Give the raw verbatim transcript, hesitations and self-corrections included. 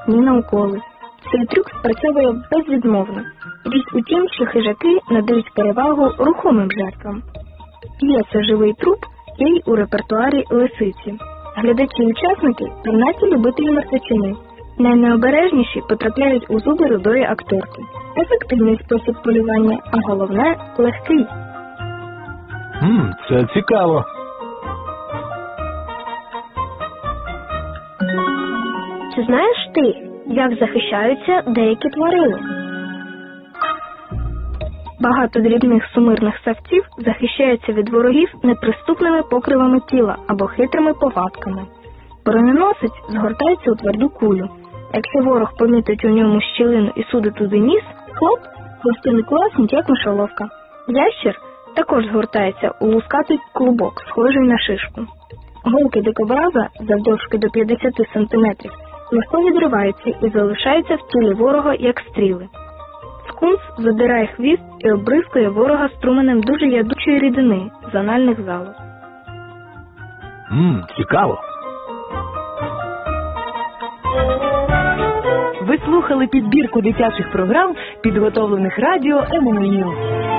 страшні на уколи. Цей трюк спрацьовує безвідмовно. Річ у тім, що хижаки надають перевагу рухомим жертвам. Є це живий труп, є й у репертуарі лисиці. Глядачі і учасники – пернаті любителі мертвечини. Найнеобережніші потрапляють у зуби рудої акторки. Ефективний спосіб полювання, а головне – легкий. Ммм, це цікаво. Чи знаєш ти, як захищаються деякі тварини? Багато дрібних сумирних савців захищаються від ворогів неприступними покривами тіла або хитрими повадками. Броненосець згортається у тверду кулю. Якщо ворог помітить у ньому щілину і суде туди ніс, хлоп, гостинний класнуть, як мишоловка. Ящір також згортається у лускатий клубок, схожий на шишку. Голки дикобраза, завдовжки до п'ятдесят сантиметрів, легко відриваються і залишаються в тілі ворога, як стріли. Скунс задирає хвіст і обрискує ворога струменем дуже ядучої рідини з анальних залоз. Ммм, цікаво. Ви слухали підбірку дитячих програм, підготовлених радіо Еммануїл.